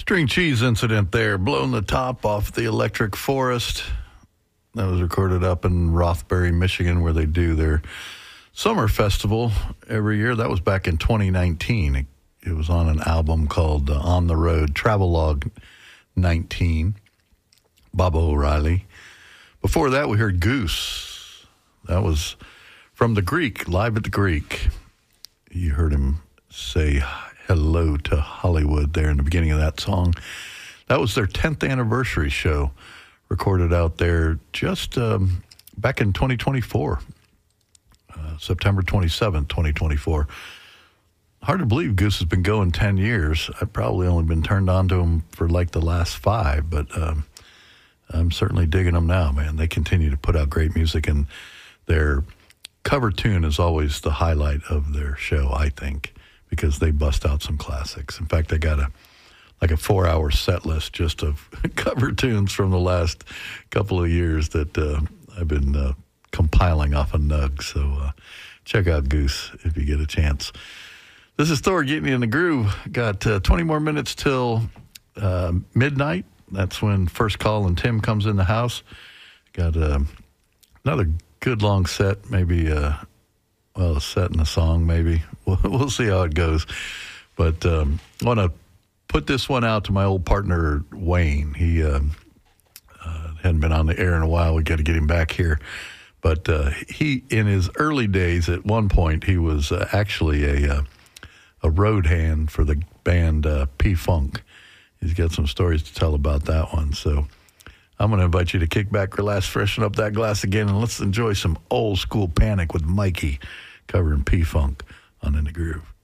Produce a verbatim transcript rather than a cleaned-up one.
String cheese incident there, blowing the top off the Electric Forest. That was recorded up in Rothbury, Michigan, where they do their summer festival every year. That was back in twenty nineteen. It, it was on an album called uh, On the Road, Travelogue nineteen, Baba O'Reilly. Before that, we heard Goose. That was from the Greek, live at the Greek. You heard him say hello to Hollywood there in the beginning of that song. That was their tenth anniversary show, recorded out there just um, back in twenty twenty-four, uh, September twenty-seventh, twenty twenty-four. Hard to believe Goose has been going ten years. I've probably only been turned on to them for like the last five, but um, I'm certainly digging them now, man. They continue to put out great music, and their cover tune is always the highlight of their show, I think, because they bust out some classics. In fact, I got a like a four-hour set list just of cover tunes from the last couple of years that uh, I've been uh, compiling off of Nug. So uh, check out Goose if you get a chance. This is Thor getting you in the groove. Got uh, twenty more minutes till uh, midnight. That's when First Call and Tim comes in the house. Got uh, another good long set, maybe uh, well, a set and a song, maybe. We'll, we'll see how it goes. But um, I want to put this one out to my old partner, Wayne. He uh, uh, hadn't been on the air in a while. We got to get him back here. But uh, he, in his early days, at one point, he was uh, actually a uh, a road hand for the band uh, P-Funk. He's got some stories to tell about that one. So I'm going to invite you to kick back, relax, freshen up that glass again, and let's enjoy some old school Panic with Mikey covering P-Funk on In the Groove.